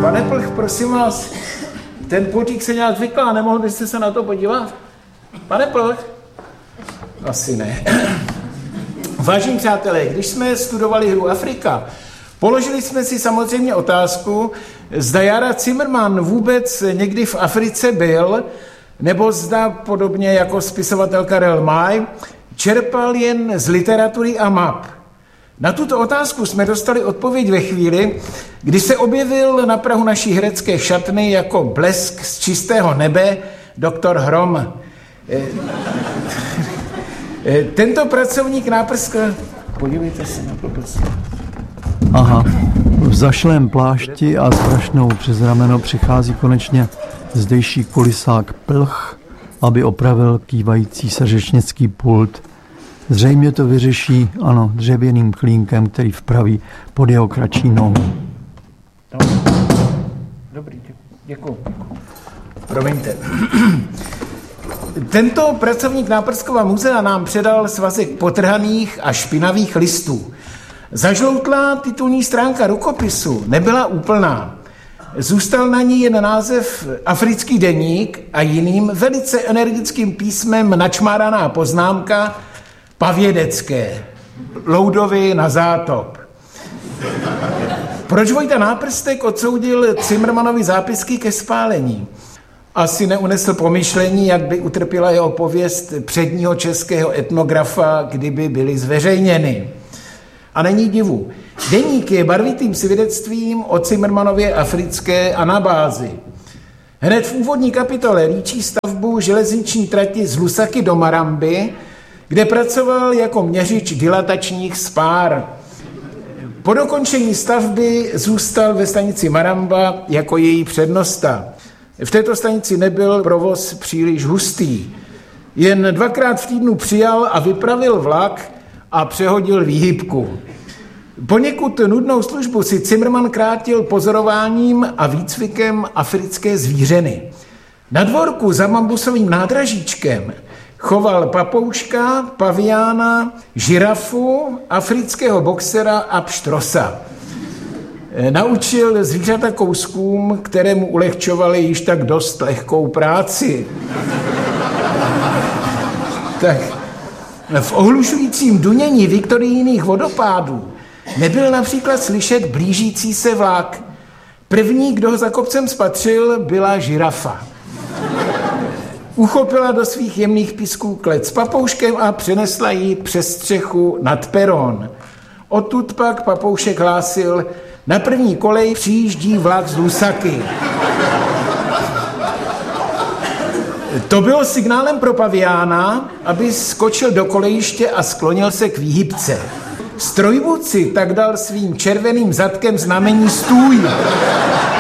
Pane Plch, prosím vás, ten pultík se nějak vyklá, nemohl byste se na to podívat? Pane Plch? Asi ne. Vážení přátelé, když jsme studovali hru Afrika, položili jsme si samozřejmě otázku, zda Jara Cimrman vůbec někdy v Africe byl, nebo zda podobně jako spisovatel Karel May čerpal jen z literatury a map. Na tuto otázku jsme dostali odpověď ve chvíli, kdy se objevil na prahu naší herecké šatny jako blesk z čistého nebe doktor Hrom. Tento pracovník náprska... Podívejte se na to, prosím. Aha, v zašlém plášti a s brašnou přes rameno přichází konečně zdejší kulisák Plch, aby opravil kývající se řečnický pult. Zřejmě to vyřeší, ano, dřevěným klínkem, který vpraví pod jeho kratší nohu. Dobrý, děkuji. Promiňte. Tento pracovník Náprskova muzea nám předal svazek potrhaných a špinavých listů. Zažloutlá titulní stránka rukopisu nebyla úplná. Zůstal na ní jen název Africký deník a jiným velice energickým písmem načmáraná poznámka Pavědecké, Loudovi na zátop. Proč Vojta Náprstek odsoudil Cimrmanovi zápisky ke spálení? Asi neunesl pomyšlení, jak by utrpěla jeho pověst předního českého etnografa, kdyby byly zveřejněny. A není divu. Deník je barvitým svědectvím o Cimrmanově africké anabázi. Hned v úvodní kapitole líčí stavbu železniční trati z Lusaky do Maramby, kde pracoval jako měřič dilatačních spár. Po dokončení stavby zůstal ve stanici Maramba jako její přednosta. V této stanici nebyl provoz příliš hustý. Jen 2krát v týdnu přijal a vypravil vlak a přehodil výhybku. Poněkud nudnou službu si Cimrman krátil pozorováním a výcvikem africké zvířeny. Na dvorku za bambusovým nádražíčkem choval papouška, paviána, žirafu, afrického boxera a pštrosa. Naučil zvířata kouskům, které mu ulehčovaly již tak dost lehkou práci. Tak v ohlušujícím dunění viktorijních vodopádů nebyl například slyšet blížící se vlak. První, kdo ho za kopcem spatřil, byla žirafa. Uchopila do svých jemných písků klec s papouškem a přenesla ji přes střechu nad peron. Odtud pak papoušek hlásil: na první kolej přijíždí vlak z Lusaky. To bylo signálem pro paviána, aby skočil do kolejiště a sklonil se k výhybce. Strojvůdci tak dal svým červeným zadkem znamení stůj.